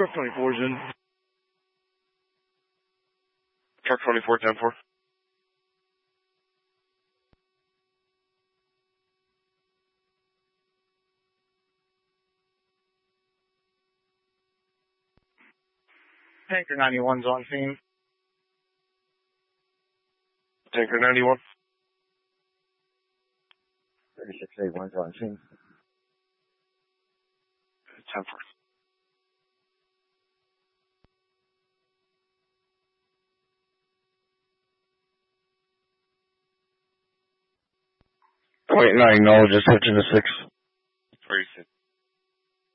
Truck 24 is in. Truck 24, 10-4. Tanker 91's on scene. Tanker 91. 3681's on scene. 10-4. Wait, 9, no, just hitching the 6.